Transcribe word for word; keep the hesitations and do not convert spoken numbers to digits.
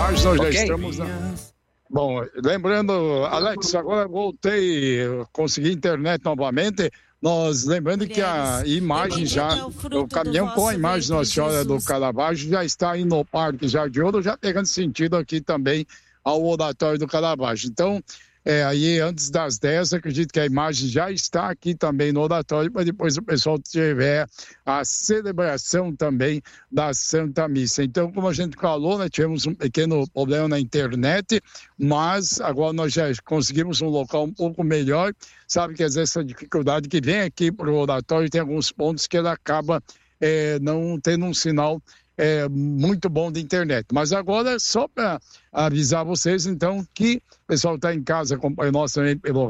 imagens, nós okay. já estamos... Na... Bom, lembrando, Alex, agora voltei, consegui internet novamente. Nós, lembrando Mulheres, que a imagem já, o caminhão com a imagem Nossa Senhora do Caravaggio já está aí no Parque Jardim Ouro, já pegando sentido aqui também ao Oratório do Caravaggio. Então, é, aí antes das dez, acredito que a imagem já está aqui também no Oratório, para depois o pessoal tiver a celebração também da Santa Missa. Então, como a gente falou, né, tivemos um pequeno problema na internet, mas agora nós já conseguimos um local um pouco melhor. Sabe que às vezes essa dificuldade que vem aqui para o Oratório tem alguns pontos que ele acaba é, não tendo um sinal É, muito bom de internet. Mas agora, só para avisar vocês, então, que o pessoal está em casa acompanhando nós também pelo